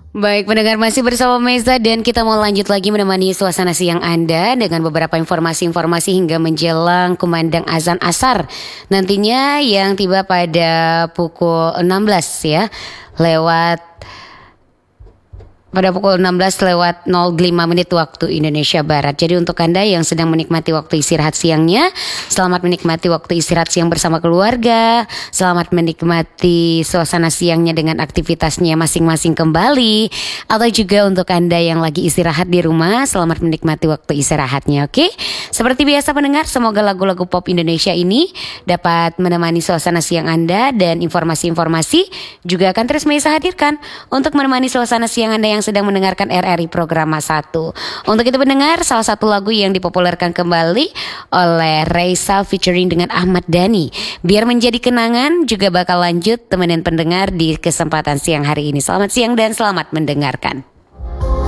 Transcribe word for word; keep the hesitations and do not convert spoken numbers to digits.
Baik, pendengar masih bersama Meza dan kita mau lanjut lagi menemani suasana siang Anda dengan beberapa informasi-informasi hingga menjelang kumandang azan asar. Nantinya yang tiba pada pukul enam belas ya, lewat pada pukul enam belas lewat nol lima menit waktu Indonesia Barat. Jadi untuk Anda yang sedang menikmati waktu istirahat siangnya, selamat menikmati waktu istirahat siang bersama keluarga. Selamat menikmati suasana siangnya dengan aktivitasnya masing-masing kembali. Atau juga untuk Anda yang lagi istirahat di rumah, selamat menikmati waktu istirahatnya, oke? Seperti biasa pendengar, semoga lagu-lagu pop Indonesia ini dapat menemani suasana siang Anda. Dan informasi-informasi juga akan terus Meza hadirkan untuk menemani suasana siang Anda yang sedang mendengarkan R R I Programa satu. Untuk itu pendengar, salah satu lagu yang dipopulerkan kembali oleh Raisa featuring dengan Ahmad Dhani, Biar Menjadi Kenangan, juga bakal lanjut temenin pendengar di kesempatan siang hari ini. Selamat siang dan selamat mendengarkan.